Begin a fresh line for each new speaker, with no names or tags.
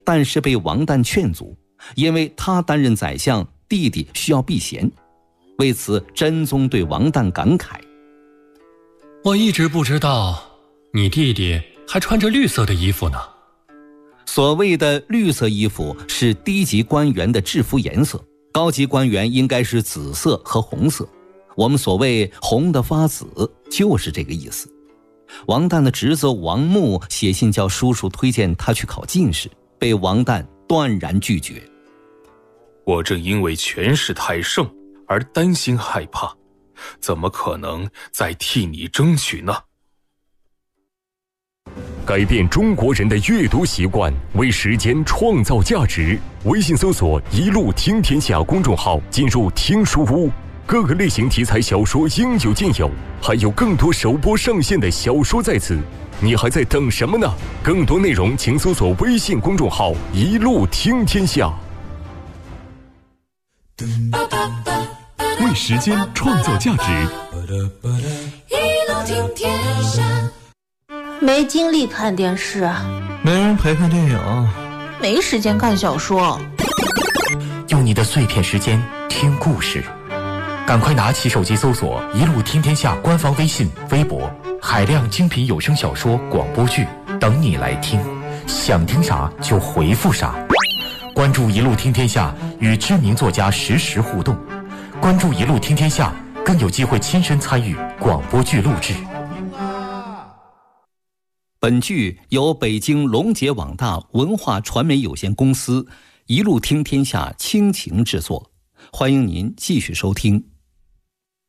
但是被王旦劝阻，因为他担任宰相，弟弟需要避嫌。为此，真宗对王旦感慨：
我一直不知道你弟弟还穿着绿色的衣服呢。
所谓的绿色衣服是低级官员的制服颜色，高级官员应该是紫色和红色。我们所谓红的发紫，就是这个意思。王旦的侄子王穆写信叫叔叔推荐他去考进士，被王旦断然拒绝。
我正因为权势太盛而担心害怕，怎么可能再替你争取呢？
改变中国人的阅读习惯，为时间创造价值。微信搜索“一路听天下”公众号，进入听书屋，各个类型题材小说应有尽有，还有更多首播上线的小说在此，你还在等什么呢？更多内容请搜索微信公众号“一路听天下”。为时间创造价值，
一路听天下。
没精力看电视，
没人陪看电影，
没时间看小说。
用你的碎片时间听故事，赶快拿起手机搜索“一路听天下”官方微信、微博，海量精品有声小说、广播剧等你来听，想听啥就回复啥。关注“一路听天下”，与知名作家实时互动。关注“一路听天下”，更有机会亲身参与广播剧录制。
本剧由北京龙杰网大文化传媒有限公司一路听天下倾情制作，欢迎您继续收听。